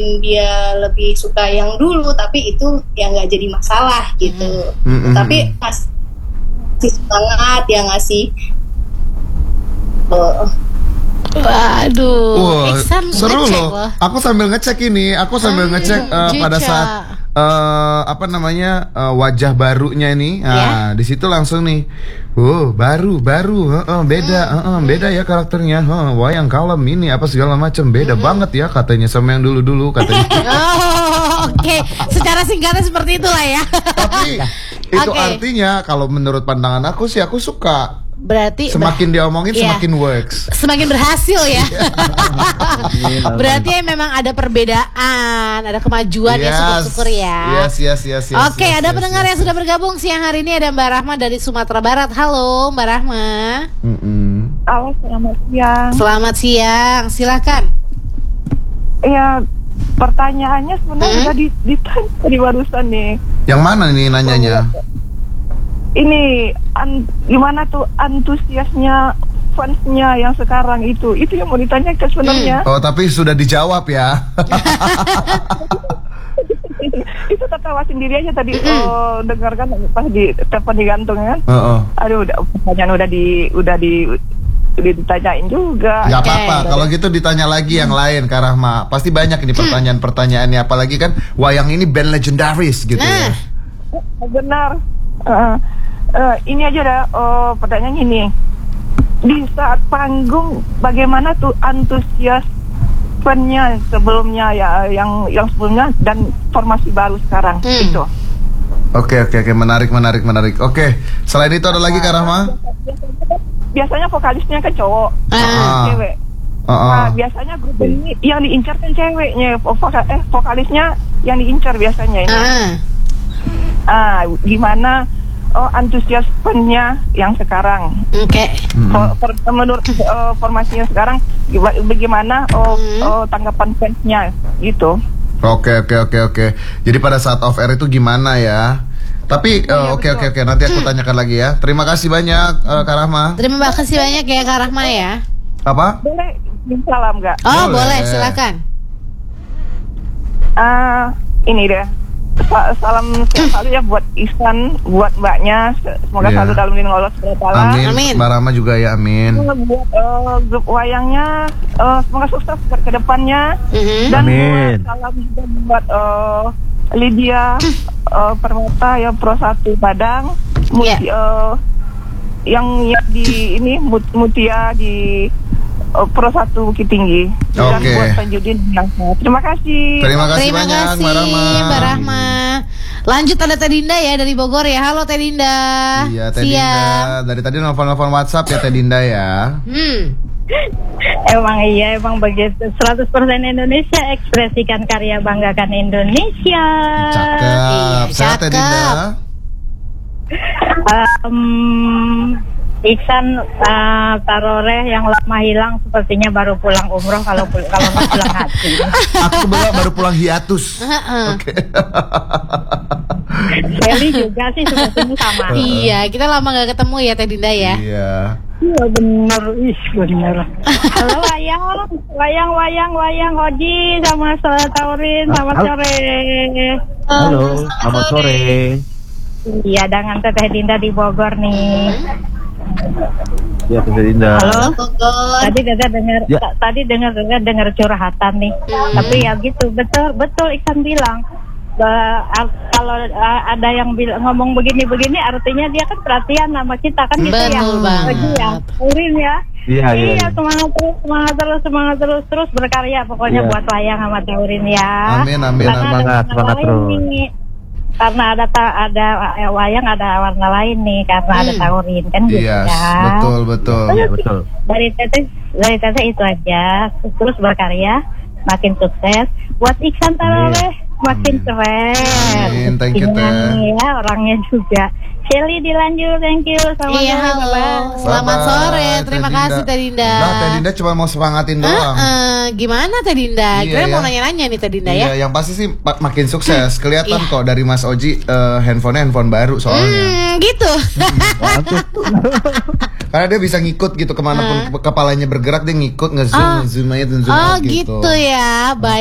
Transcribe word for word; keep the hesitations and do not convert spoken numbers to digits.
mungkin dia lebih suka yang dulu, tapi itu ya nggak jadi masalah gitu. Mm-hmm. Tapi ngasih semangat, ya ngasih uh, waduh, wow, seru loh. loh. Aku sambil ngecek ini, aku sambil hmm, ngecek uh, pada saat uh, apa namanya uh, wajah barunya ini. Nah, yeah. di situ langsung nih, oh baru, baru, uh, uh, beda, uh, uh, beda ya karakternya. Uh, wayang kalem ini apa segala macam, beda hmm. banget ya katanya sama yang dulu-dulu katanya. Oh, oke, okay. Secara singkatnya seperti itulah ya. Tapi itu okay. artinya kalau menurut pandangan aku sih aku suka. Berarti semakin ber- diomongin iya. semakin works, semakin berhasil ya. Berarti ya memang ada perbedaan, ada kemajuan yes. ya, syukur-syukur ya. Yes, yes, yes, yes. Oke, okay, yes, ada yes, pendengar yes, yang yes. sudah bergabung siang hari ini, ada Mbak Rahma dari Sumatera Barat. Halo, Mbak Rahma. Mm-mm. Halo, selamat siang. Selamat siang, silakan. Iya, pertanyaannya sebenarnya hmm? udah ditanya di barusan nih. Yang mana nih nanyanya? Ini an, gimana tuh antusiasnya fansnya yang sekarang itu itu yang mau ditanyakan sebenarnya. Oh tapi sudah dijawab ya. Itu tertawa sendiri aja tadi. Oh, dengarkan pas di telepon digantung kan. Uh -uh. Aduh udah pertanyaan udah di udah di udah ditanyain juga. Gak apa-apa okay. Kalau gitu ditanya lagi yang lain Kak Rahma. Pasti banyak ini pertanyaan-pertanyaannya. Apalagi kan wayang ini band legendaris gitu nah. ya. Benar. Uh, uh, ini aja dah uh, pertanyaannya ini, di saat panggung bagaimana tuh antusias fan-nya sebelumnya ya, yang yang sebelumnya dan formasi baru sekarang hmm. itu. Oke oke oke menarik menarik menarik. Oke, selain itu ada uh, lagi Kak Rahma? Biasanya vokalisnya kan cowok, uh, cewek. Uh, uh. Nah, biasanya grup ini yang diincar kan ceweknya, vokal, eh vokalisnya yang diincar biasanya ini. Uh. Ah, gimana oh, antusias fan-nya yang sekarang? Oke. Okay. For, for, menurut uh, formasinya sekarang, bagaimana oh, hmm. oh, tanggapan fansnya gitu? Oke okay, oke okay, oke okay, oke. Jadi pada saat off air itu gimana ya? Tapi oke oke oke nanti aku tanyakan lagi ya. Terima kasih banyak uh, Kak Rahma. Terima kasih banyak ya Kak Rahma ya. Apa? Boleh salam nggak? Oh boleh, boleh silakan. Ah uh, ini deh. Salam sehat selalu ya buat Ihsan, buat mbaknya. Semoga yeah. selalu dalam lindungan Allah subhanahu wa taala. Amin. Mbak Rama juga ya, amin. Buat uh, grup wayangnya, uh, semoga sukses ke depannya. Mm-hmm. Dan amin. Buat salam juga buat uh, Lydia uh, Permata yang Pro satu Padang, Muti, yeah. uh, yang yang di ini Mutia di Uh, Pro satu Bukit Tinggi. Dan okay. buat Tanjudin yang terima kasih. Terima kasih Terima banyak kasih, Mbak Rahma. Mbak Rahma. Lanjut ada Teh Dinda ya dari Bogor ya. Halo Teh Dinda. Iya Teh Dinda. Dari tadi nelfon-nelfon WhatsApp ya Teh Dinda ya. Hmm. Emang iya, emang begitu. seratus persen Indonesia, ekspresikan karya, banggakan Indonesia. Cakep. Iya, Sehat Teh Dinda. Um, Iksan uh, Taroreh yang lama hilang sepertinya baru pulang umroh kalau kalau nggak pulang haji. Aku kebetulan baru pulang hiatus. Oke. Shelly juga sih sepertinya sama. Iya, kita lama nggak ketemu ya Teh Dinda ya. Iya. Iya benar, ih benar. Halo wayang, wayang, wayang, wayang Oji sama Taurin, selamat sore. Halo, selamat sore. Iya, dengan Teh Dinda di Bogor nih. Ya, Teh Dinda. Halo. Tadi Teh dengar ya. tadi dengar dengar dengar curhatan nih. Hmm. Tapi ya gitu, betul betul Iksan bilang. Bah, kalau uh, ada yang bilang ngomong begini-begini artinya dia kan perhatian sama kita kan gitu ya. Betul banget. Ya. Urin ya. Iya, iya, iya, semangat terus, semangat terus, semangat terus, terus berkarya pokoknya ya. Buat wayang sama Taurin ya. Amin, amin, semangat, semangat terus. Ini, karena ada ta, ada wayang ada warna lain nih karena hmm. ada Taurin kan gitu yes, ya. Betul, betul. Iya, betul. Dari Teteh, dari Teteh itu aja, terus berkarya, makin sukses. Buat Iksan Taroreh makin keren. Amin, thank you Teh. Ya, orangnya juga. Shelly dilanjut, thank you. Selamat iya, sore, halo. Bye-bye. Selamat sore, terima Teh kasih Teh Dinda. Nah, Teh Dinda cuma mau semangatin doang. Uh, uh, gimana Teh Dinda? Iya, Kira ya. mau nanya-nanya nih Teh Dinda iya, ya. yang pasti sih makin sukses. Kelihatan iya. kok dari Mas Oji uh, handphonenya handphone baru soalnya. Hmm, gitu. Karena dia bisa ngikut gitu kemanapun uh. kepalanya bergerak dia ngikut ngezoom, oh. ngezoom aja, ngezoom oh, out gitu. gitu ya. Baik.